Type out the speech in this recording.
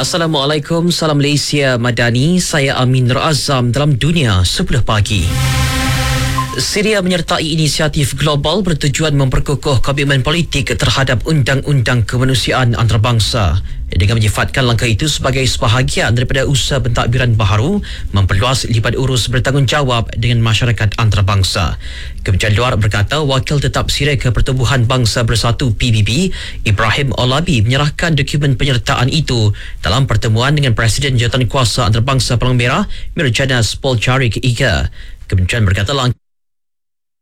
Assalamualaikum, salam Malaysia Madani. Saya Amin Nur Azam dalam Dunia 10 Pagi. Syria menyertai inisiatif global bertujuan memperkukuh komitmen politik terhadap undang-undang kemanusiaan antarabangsa dengan menyifatkan langkah itu sebagai sebahagian daripada usaha pentadbiran baharu memperluas lipat urus bertanggungjawab dengan masyarakat antarabangsa. Kementerian Luar berkata Wakil Tetap Syarikat Pertubuhan Bangsa Bersatu PBB Ibrahim Olabi menyerahkan dokumen penyertaan itu dalam pertemuan dengan Presiden Jawatankuasa Antarabangsa Palang Merah Mirjanas Poljarik Iga. Kementerian berkata langkah